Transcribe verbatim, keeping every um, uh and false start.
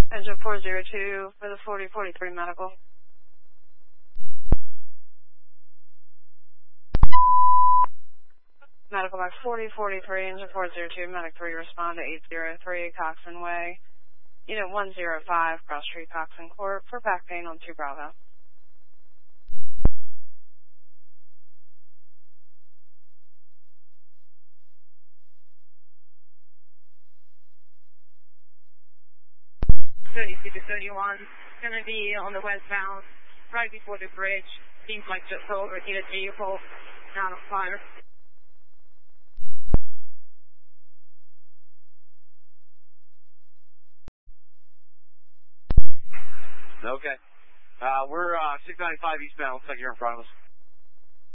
Engine four zero two for the forty forty-three medical. Medical by forty forty-three, engine four zero two, medic three, respond to eight zero three, Coxon Way. Unit one zero five, Cross Street, Coxon Court, for back pain on two Bravo. thirty-two to thirty-one, going to be on the westbound, right before the bridge. Seems like just overheated vehicle, not on fire. Okay. Uh, we're uh, six ninety-five eastbound. Looks like you're in front of us.